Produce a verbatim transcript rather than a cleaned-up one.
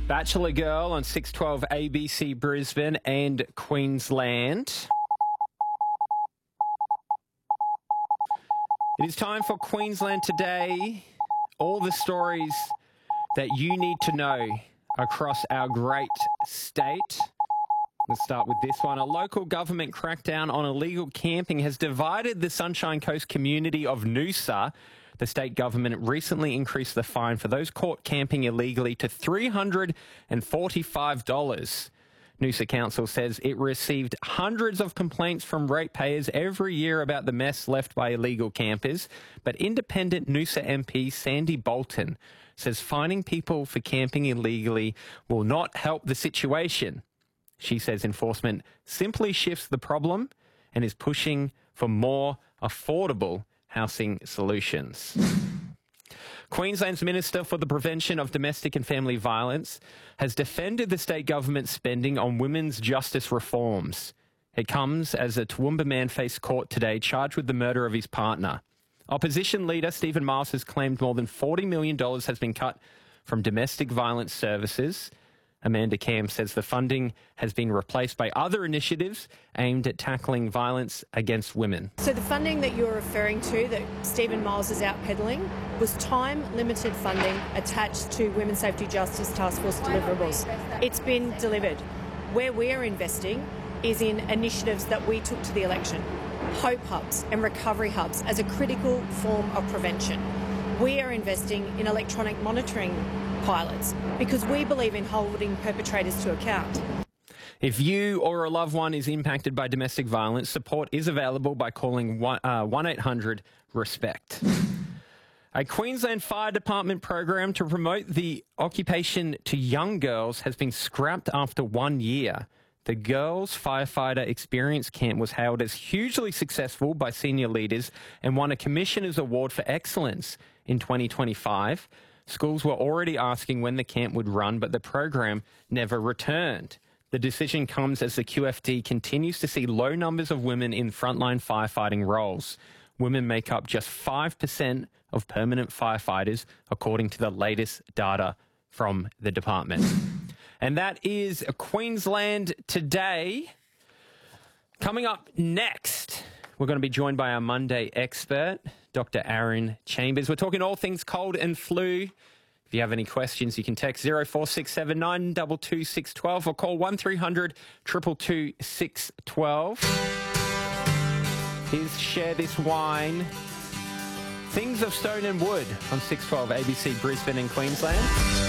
Bachelor Girl on six twelve A B C Brisbane and Queensland. It is time for Queensland Today. All the stories that you need to know across our great state. Let's start with this one. A local government crackdown on illegal camping has divided the Sunshine Coast community of Noosa. The state government recently increased the fine for those caught camping illegally to three hundred forty-five dollars. Noosa Council says it received hundreds of complaints from ratepayers every year about the mess left by illegal campers, but independent Noosa M P Sandy Bolton says fining people for camping illegally will not help the situation. She says enforcement simply shifts the problem and is pushing for more affordable housing solutions. Queensland's Minister for the Prevention of Domestic and Family Violence has defended the state government's spending on women's justice reforms. It comes as a Toowoomba man faced court today charged with the murder of his partner. Opposition leader Stephen Miles has claimed more than forty million dollars has been cut from domestic violence services. Amanda Cam says the funding has been replaced by other initiatives aimed at tackling violence against women. So the funding that you're referring to that Stephen Miles is out peddling was time-limited funding attached to Women's Safety Justice Task Force deliverables. It's been delivered. Where we're investing is in initiatives that we took to the election, hope hubs and recovery hubs as a critical form of prevention. We are investing in electronic monitoring pilots because we believe in holding perpetrators to account. If you or a loved one is impacted by domestic violence, support is available by calling one eight hundred RESPECT. A Queensland Fire Department program to promote the occupation to young girls has been scrapped after one year. The Girls Firefighter Experience Camp was hailed as hugely successful by senior leaders and won a Commissioner's Award for Excellence in twenty twenty-five. Schools were already asking when the camp would run, but the program never returned. The decision comes as the Q F D continues to see low numbers of women in frontline firefighting roles. Women make up just five percent of permanent firefighters, according to the latest data from the department. And that is Queensland Today. Coming up next, we're going to be joined by our Monday expert, Doctor Aaron Chambers. We're talking all things cold and flu. If you have any questions, you can text zero four six seven nine two two six one two or call one three hundred two two two six one two. Here's Share This Wine. Things of Stone and Wood on six twelve A B C Brisbane and Queensland.